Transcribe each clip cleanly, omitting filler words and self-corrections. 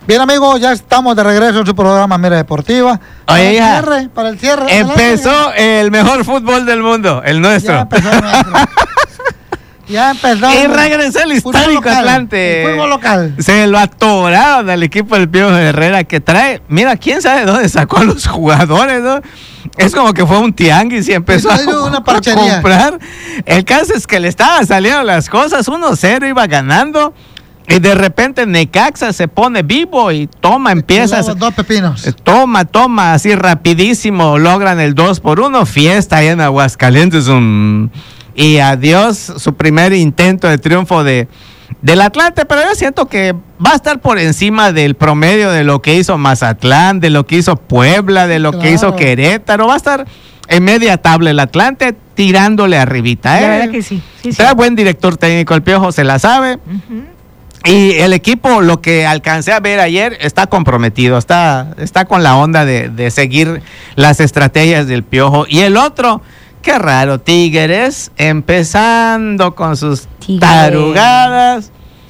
Bien, amigos, ya estamos de regreso en su programa Mira Deportiva. Oye, Para el cierre. Empezó el mejor fútbol del mundo, el nuestro. Ya empezó. Y regresó el histórico Atlante. El fútbol local. Se lo atoraron al equipo del Piojo Herrera que trae. Mira, quién sabe de dónde sacó a los jugadores, ¿no? Es como que fue un tianguis y empezó a comprar. El caso es que le estaban saliendo las cosas. 1-0 iba ganando. Y de repente Necaxa se pone vivo y empieza. Dos pepinos. Toma, así rapidísimo. Logran el 2-1. Fiesta ahí en Aguascalientes. Y adiós, su primer intento de triunfo del Atlante, pero yo siento que va a estar por encima del promedio de lo que hizo Mazatlán, de lo que hizo Puebla, de lo que hizo Querétaro. Va a estar en media tabla el Atlante, tirándole arribita. La verdad que sí. Está buen director técnico, el Piojo se la sabe. Uh-huh. Y el equipo, lo que alcancé a ver ayer, está comprometido, está con la onda de seguir las estrategias del Piojo. Y el otro... Qué raro, Tigres, empezando con sus tarugadas.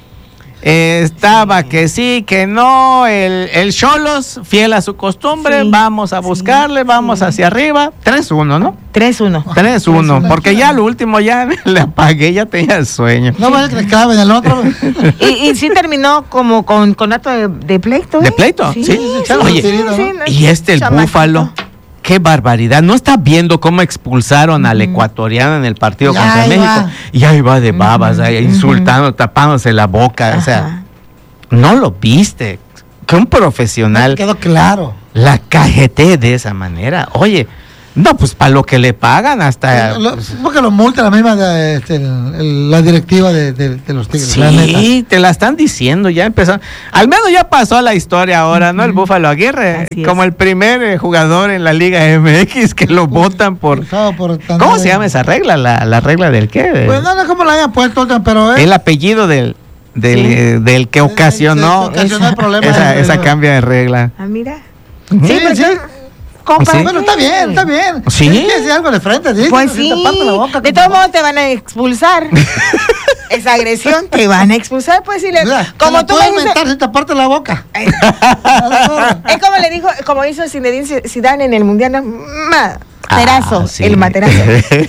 Estaba que sí, que no. El Xolos, fiel a su costumbre, vamos a buscarle, vamos hacia arriba. 3-1, ¿no? 3-1, porque ya lo último ya le apagué, ya tenía el sueño. No va a que cabe en el otro. y sí terminó como con acto de pleito. ¿De pleito? Sí. Oye, y el Búfalo. Qué barbaridad. ¿No está viendo cómo expulsaron al ecuatoriano en el partido contra México? Y ahí va de babas, insultando, tapándose la boca. Ajá. O sea, no lo viste. Que un profesional. No quedó claro. La cajeté de esa manera. Oye, no, pues para lo que le pagan hasta... Porque lo multa la misma la directiva de los Tigres. Sí, te la están diciendo, ya empezó. Al menos ya pasó la historia ahora, ¿no? El Búfalo Aguirre, como el primer jugador en la Liga MX que lo votan por... ¿Cómo se llama esa regla? ¿La regla del qué? Pues no sé cómo la hayan puesto, pero... El apellido del que ocasionó el problema esa cambia de regla. Ah, mira. Sí. Bueno, está bien. ¿Sí? ¿Quieres algo de frente? ¿Sí? Pues sí. La boca, de todos modos te van a expulsar. Esa agresión te van a expulsar, pues si como tú me dices, si te parte la boca. Es como le dijo, como hizo Zinedine Zidane en el Mundial, materazo, el materazo.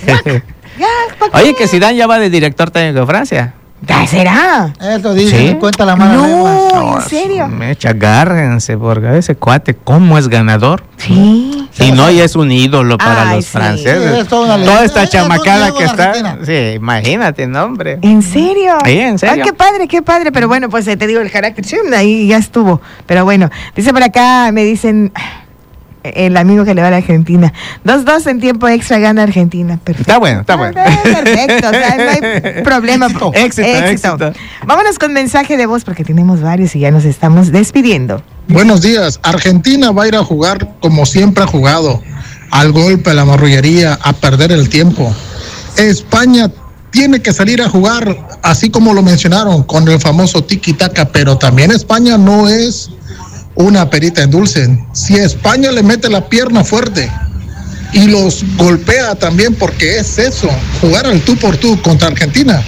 Oye, que Zidane ya va de director técnico de Francia. ¿Ya será? Eso dice, cuenta la mano. No, ¿en serio? Agárrense, porque ese cuate, ¿cómo es ganador? Sí. Y no, y es un ídolo para los franceses. Sí, toda esta chamacada que está. Sí, imagínate, no, hombre. ¿En serio? Sí, en serio. Qué padre. Pero bueno, pues te digo, el carácter, ahí ya estuvo. Pero bueno, dice por acá, me dicen... El amigo que le va a la Argentina. 2-2 en tiempo extra gana Argentina. Perfecto. Está bueno. Perfecto, o sea, no hay problema. Éxito. Vámonos con mensaje de voz porque tenemos varios y ya nos estamos despidiendo. Buenos días. Argentina va a ir a jugar como siempre ha jugado. Al golpe, a la marrullería, a perder el tiempo. España tiene que salir a jugar, así como lo mencionaron, con el famoso tiki-taka, pero también España no es una perita en dulce. Si España le mete la pierna fuerte y los golpea también, porque es eso, jugar al tú por tú contra Argentina,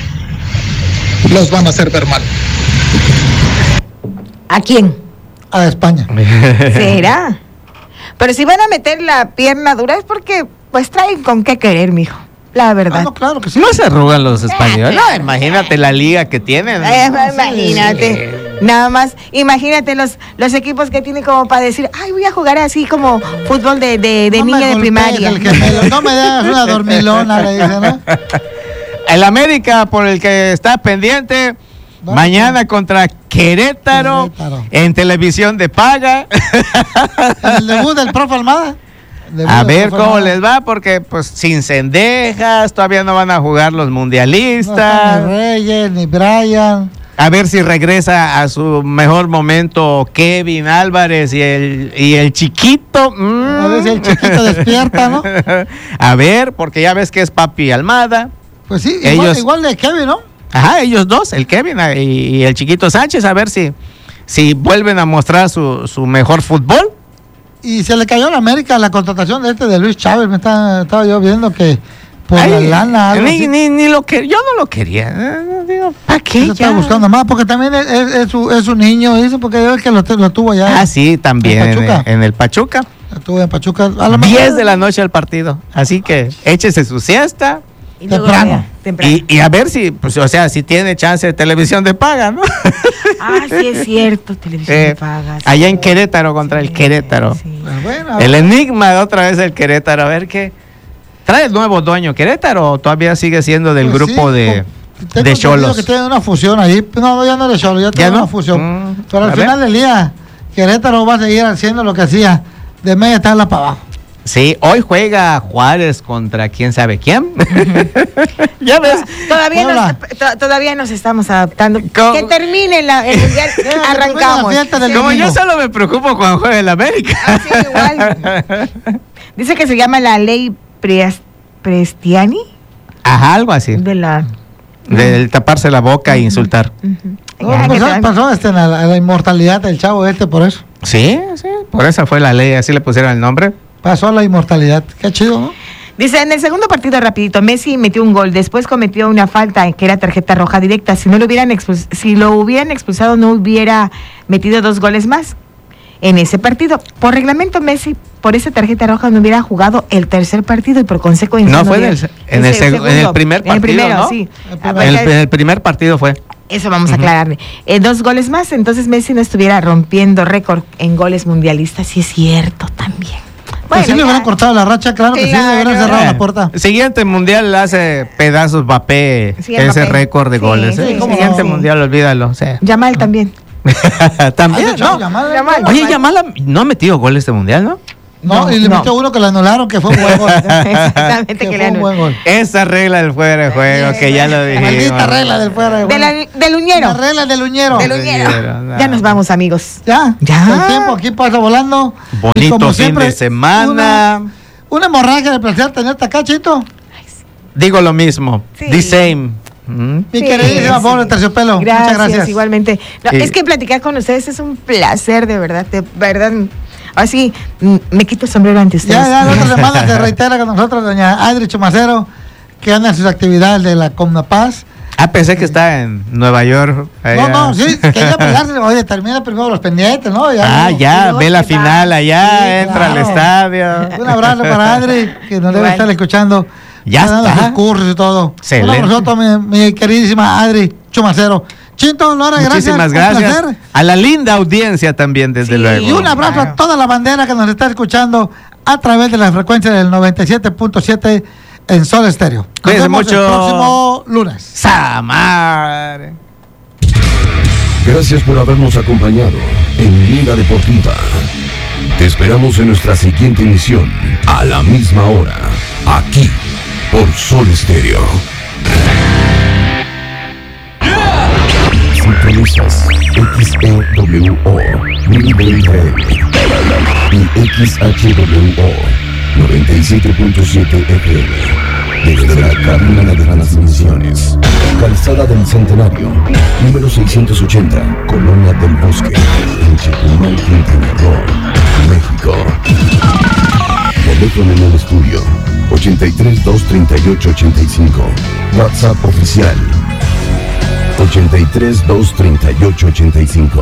los van a hacer ver mal. ¿A quién? A España. ¿Será? Pero si van a meter la pierna dura es porque pues traen con qué querer, mijo. La verdad. No, claro que sí. No se arrugan los españoles. No, imagínate la liga que tienen. Imagínate. Nada más, imagínate los equipos que tienen como para decir, ay, voy a jugar así como fútbol de niña de primaria. No me das una dormilona, le dicen, ¿no? El América, por el que está pendiente, mañana contra Querétaro, en televisión de paga. El debut del profe Almada. A ver cómo les va, porque pues sin Cendejas, todavía no van a jugar los mundialistas. No ni Reyes, ni Brian. A ver si regresa a su mejor momento Kevin Álvarez y el chiquito. A ver si el chiquito despierta, ¿no? A ver, porque ya ves que es Papi Almada. Pues sí, igual de Kevin, ¿no? Ajá, ellos dos, el Kevin y el chiquito Sánchez, a ver si vuelven a mostrar su mejor fútbol. Y se le cayó a la América la contratación de Luis Chávez. Estaba yo viendo que Por la lana, algo así. Ni lo que yo no lo quería. Digo, ¿para qué? Se está buscando más, porque también es su niño, dice, porque yo es que lo tuvo allá. Ah, sí, también en el Pachuca. Lo tuvo en Pachuca. A 10 de la noche al partido. Así que échese su siesta. Y luego Temprano. Y a ver si, pues, o sea, si tiene chance de televisión de paga, ¿no? Ah, sí es cierto, televisión de paga. Allá en Querétaro contra el Querétaro. Sí. Pues bueno, El enigma de otra vez el Querétaro. A ver qué. ¿Trae el nuevo dueño Querétaro o todavía sigue siendo del pues grupo sí, de tengo Xolos? que tiene una fusión ahí. No, ya no es de Xolos, ya tiene no? una fusión. Pero al A final ver. del día, Querétaro va a seguir haciendo lo que hacía, de media tabla para abajo. Sí, hoy juega Juárez contra quién sabe quién. Ya ves. Todavía nos estamos adaptando. ¿Cómo? Que termine el mundial, arrancamos. La fiesta del Como yo domingo. solo me preocupo cuando juega el América. Ah, sí, igual. Dice que se llama la ley Prestiani Ajá, algo así. de la... Del taparse la boca e insultar. No, Ya, pues, que pasó a la inmortalidad del chavo por eso. Sí, por esa fue la ley, así le pusieron el nombre. Pasó a la inmortalidad. Qué chido, ¿no? Dice, en el segundo partido rapidito, Messi metió un gol, después cometió una falta que era tarjeta roja directa. Si lo hubieran expulsado, no hubiera metido 2 goles más en ese partido. Por reglamento, Messi, por esa tarjeta roja, no hubiera jugado el tercer partido y por consecuencia... No, fue hubiera- en el primer partido, En el primero, ¿no? sí. En el primer partido fue. Eso vamos a aclararle. 2 goles más, entonces Messi no estuviera rompiendo récord en goles mundialistas. Sí es cierto también. Pues sí le hubieran cortado la racha, claro que sí, le hubieran Claro. cerrado la puerta. Siguiente mundial hace pedazos Mbappé, Sí, ese Mbappé. récord de Sí, goles. sí, cómo Siguiente no. mundial, olvídalo. O sea. Yamal también. También, Ah, ese chavo ¿no? Yamal, Yamal. Oye, Yamal no ha metido goles este mundial, ¿no? No, y le metió uno que le anularon, que fue un buen gol. Exactamente, que que fue le un buen gol. Esa regla del fuera de juego, que ya lo dijimos. Maldita regla del fuera de juego. Del Uñero. La regla del uñero. Del Uñero. no. Ya nos vamos, amigos. Ya, Ya. el tiempo aquí pasa volando. Y Bonito como fin siempre, de semana. Una hemorragia de placer tenerte acá, Chito. Digo lo mismo. Sí. The same. Mi Sí, queridísima sí. pobre terciopelo. Gracias, Muchas gracias. igualmente. No, Sí. Es que platicar con ustedes es un placer, de verdad. Ahora sí, me quito el sombrero ante ustedes. Ya, la otra semana se reitera con nosotros doña Adri Chumacero, que anda en sus actividades de la Comnapaz. Ah, pensé que está en Nueva York. No, sí, quería pegarse. Oye, termina primero los pendientes, ¿no? Ah, Y ya, luego ve la se va. final allá, Sí, entra al claro. estadio. Un abrazo para Adri, que nos debe Igual. estar escuchando. Ya dando está. sus cursos y todo. Excelente. Un abrazo a mi queridísima Adri Chumacero. Chinto, Laura, gracias. Muchísimas un gracias. placer. A la linda audiencia también, desde Sí. luego. Y un abrazo Claro. a toda la bandera que nos está escuchando a través de la frecuencia del 97.7 en Sol Estéreo. Nos Cuídense vemos mucho. el próximo lunes. Samar. Gracias por habernos acompañado en Liga Deportiva. Te esperamos en nuestra siguiente emisión, a la misma hora, aquí, por Sol Estéreo. Sintonizas XEWO 1020 y XHWO 97.7 FM. Desde la cabina de transmisiones, Calzada del Centenario, número 680, Colonia del Bosque, en Chetumal, Quintana Roo, México. Teléfono en el estudio, 83 238 85. WhatsApp oficial, 83 238 85.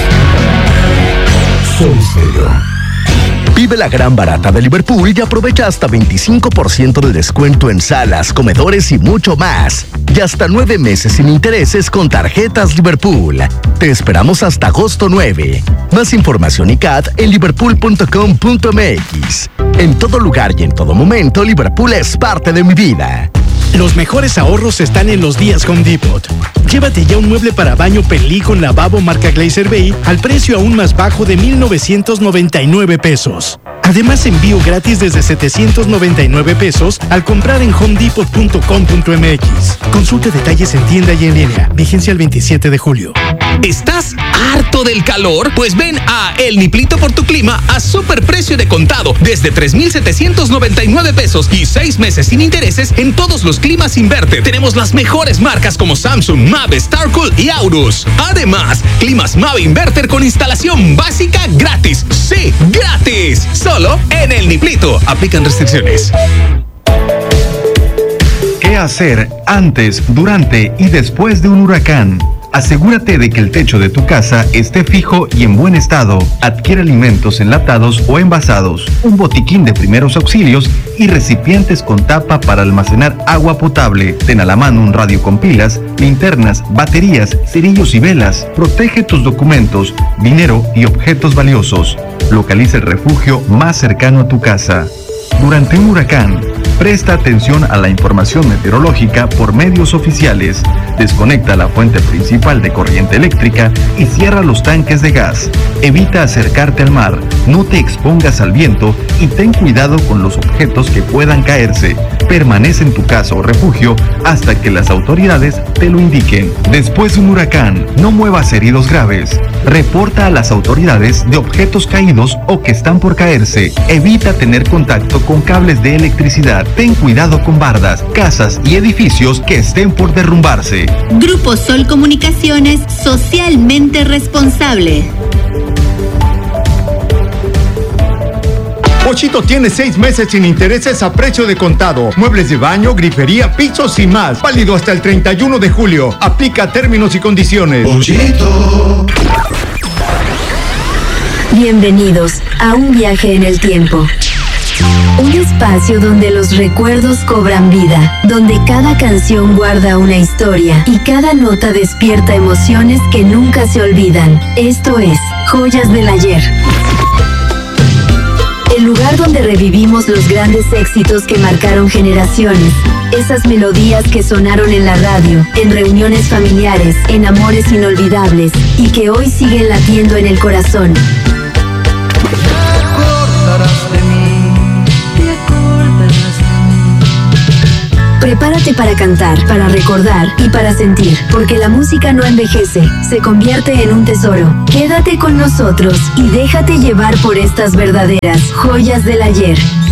Sol Estéreo. Vive la gran barata de Liverpool y aprovecha hasta 25% de descuento en salas, comedores y mucho más. Y hasta 9 meses sin intereses con tarjetas Liverpool. Te esperamos hasta agosto 9. Más información y CAT en liverpool.com.mx. En todo lugar y en todo momento, Liverpool es parte de mi vida. Los mejores ahorros están en los días Home Depot. Llévate ya un mueble para baño Pelí con lavabo marca Glacier Bay al precio aún más bajo de 1,999 pesos. Además, envío gratis desde 799 pesos al comprar en homedepot.com.mx. Consulte detalles en tienda y en línea. Vigencia el 27 de julio. ¿Estás harto del calor? Pues ven a El Niplito por tu Clima a superprecio de contado desde 3,799 pesos y 6 meses sin intereses en todos los climas inverter. Tenemos las mejores marcas como Samsung, Mave, Starcool y Aurus. Además, climas Mave Inverter con instalación básica gratis. ¡Sí, gratis! Solo en El Niplito. Aplican restricciones. hacer antes, durante y después de un huracán? Asegúrate de que el techo de tu casa esté fijo y en buen estado. Adquiere alimentos enlatados o envasados, un botiquín de primeros auxilios y recipientes con tapa para almacenar agua potable. Ten a la mano un radio con pilas, linternas, baterías, cerillos y velas. Protege tus documentos, dinero y objetos valiosos. Localiza el refugio más cercano a tu casa. Durante un huracán, presta atención a la información meteorológica por medios oficiales. Desconecta la fuente principal de corriente eléctrica y cierra los tanques de gas. Evita acercarte al mar, no te expongas al viento y ten cuidado con los objetos que puedan caerse. Permanece en tu casa o refugio hasta que las autoridades te lo indiquen. Después de un huracán, no muevas heridos graves. Reporta a las autoridades de objetos caídos o que están por caerse. Evita tener contacto con cables de electricidad. Ten cuidado con bardas, casas y edificios que estén por derrumbarse. Grupo Sol Comunicaciones, socialmente responsable. Pochito tiene 6 meses sin intereses a precio de contado. Muebles de baño, grifería, pisos y más. Válido hasta el 31 de julio. Aplica términos y condiciones. Pochito. Bienvenidos a un viaje en el tiempo. Un espacio donde los recuerdos cobran vida, donde cada canción guarda una historia y cada nota despierta emociones que nunca se olvidan. Esto es Joyas del Ayer. El lugar donde revivimos los grandes éxitos que marcaron generaciones. Esas melodías que sonaron en la radio, en reuniones familiares, en amores inolvidables y que hoy siguen latiendo en el corazón. Prepárate para cantar, para recordar y para sentir, porque la música no envejece, se convierte en un tesoro. Quédate con nosotros y déjate llevar por estas verdaderas joyas del ayer.